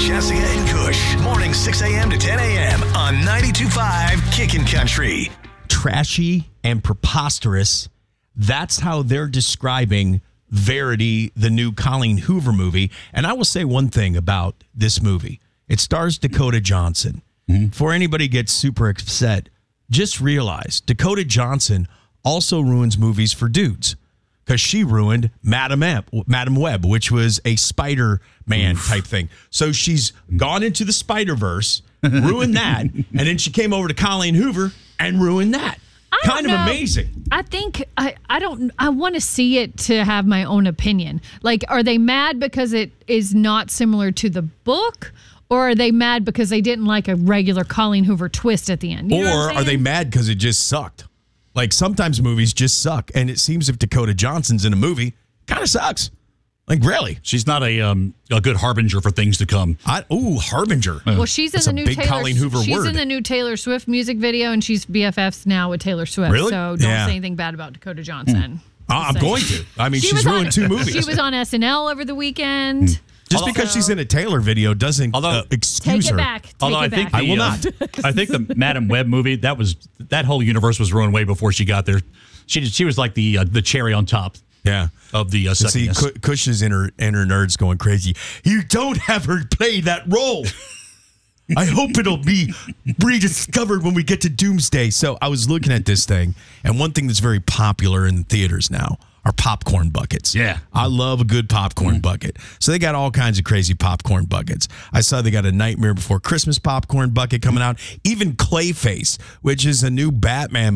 Jessica and Kush. Morning 6 a.m. to 10 a.m. on 92.5 Kickin' Country. Trashy and preposterous. That's how they're describing Verity, the new Colleen Hoover movie. And I will say one thing about this movie. It stars Dakota Johnson. Before anybody gets super upset, just realize Dakota Johnson also ruins movies for dudes. Because she ruined Madam Web, which was a Spider-Man type thing. So she's gone into the Spider-Verse, ruined that, and then she came over to Colleen Hoover and ruined that. Kind of amazing. I think I want to see it to have my own opinion. Like, are they mad because it is not similar to the book? Or are they mad because they didn't like a regular Colleen Hoover twist at the end? You know or are they mad because it just sucked? Like, sometimes movies just suck. And it seems if Dakota Johnson's in a movie, kind of sucks. Like, really? She's not a good harbinger for things to come. Harbinger. Well, she's in the new Colleen Hoover She's word. in the new Taylor Swift music video, and she's BFFs now with Taylor Swift. Really? So don't say anything bad about Dakota Johnson. I'm going to. I mean, she's ruined two movies. She was on SNL over the weekend. Just because she's in a Taylor video doesn't excuse her. Take it back. I will not. I think the Madam Web movie, that whole universe was ruined way before she got there. She was like the cherry on top. Yeah, of the suckiness. See, Kush is in her nerds going crazy. You don't have her play that role. I hope it'll be rediscovered when we get to Doomsday. So I was looking at this thing, and one thing that's very popular in theaters now are popcorn buckets. Yeah. I love a good popcorn bucket. So they got all kinds of crazy popcorn buckets. I saw they got a Nightmare Before Christmas popcorn bucket coming out. Even Clayface, which is a new Batman